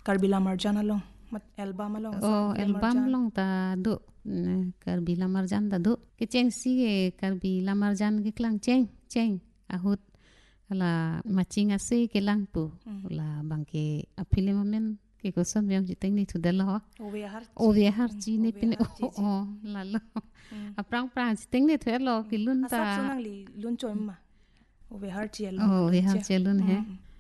Karbila Marjan along mat album along album long ta do Karbila Marjan ta do ke cheng si Karbila Marjan ke klang cheng ahut la matching ase ke lang pu la bangke apile mamen ke kosan yang jiteng ni tudela ove har chi ne pin la lo aprang prang jiteng ni thelo ki lun ta asap sunang li lun chom ma ove har chi lun he